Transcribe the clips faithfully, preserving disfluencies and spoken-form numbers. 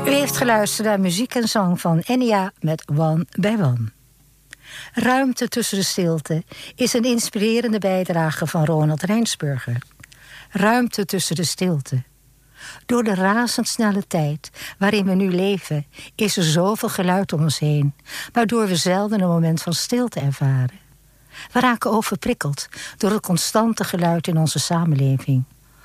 U heeft geluisterd naar muziek en zang van Enya met One by One. Ruimte tussen de stilte is een inspirerende bijdrage van Ronald Rijnsburger. Ruimte tussen de stilte. Door de razendsnelle tijd waarin we nu leven is er zoveel geluid om ons heen, waardoor we zelden een moment van stilte ervaren. We raken overprikkeld door het constante geluid in onze samenleving.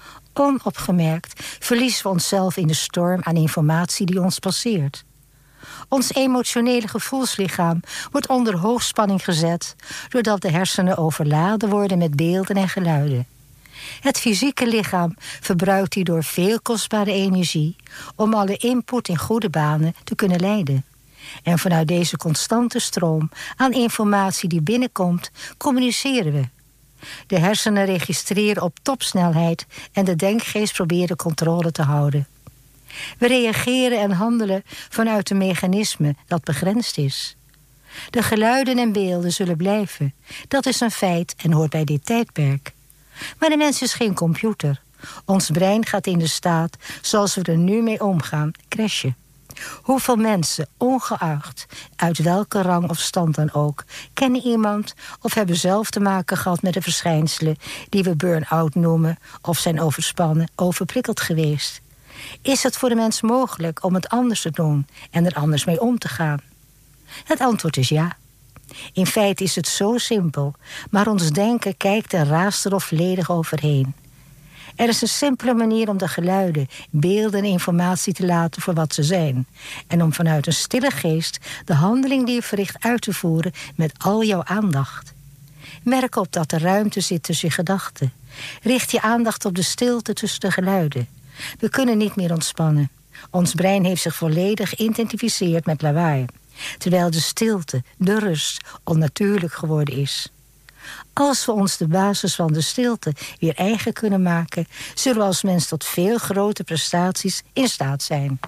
Onopgemerkt verliezen we onszelf in de storm aan informatie die ons passeert. Ons emotionele gevoelslichaam wordt onder hoogspanning gezet, doordat de hersenen overladen worden met beelden en geluiden. Het fysieke lichaam verbruikt hierdoor veel kostbare energie om alle input in goede banen te kunnen leiden. En vanuit deze constante stroom aan informatie die binnenkomt, communiceren we. De hersenen registreren op topsnelheid en de denkgeest probeert de controle te houden. We reageren en handelen vanuit een mechanisme dat begrensd is. De geluiden en beelden zullen blijven. Dat is een feit en hoort bij dit tijdperk. Maar de mens is geen computer. Ons brein gaat in de staat zoals we er nu mee omgaan, crashen. Hoeveel mensen, ongeacht uit welke rang of stand dan ook, kennen iemand of hebben zelf te maken gehad met de verschijnselen die we burn-out noemen of zijn overspannen, overprikkeld geweest? Is het voor de mens mogelijk om het anders te doen en er anders mee om te gaan? Het antwoord is ja. In feite is het zo simpel, maar ons denken kijkt er raast er of volledig overheen. Er is een simpele manier om de geluiden, beelden en informatie te laten voor wat ze zijn. En om vanuit een stille geest de handeling die je verricht uit te voeren met al jouw aandacht. Merk op dat er ruimte zit tussen je gedachten. Richt je aandacht op de stilte tussen de geluiden. We kunnen niet meer ontspannen. Ons brein heeft zich volledig geïdentificeerd met lawaai, terwijl de stilte, de rust, onnatuurlijk geworden is. Als we ons de basis van de stilte weer eigen kunnen maken, zullen we als mens tot veel grote prestaties in staat zijn.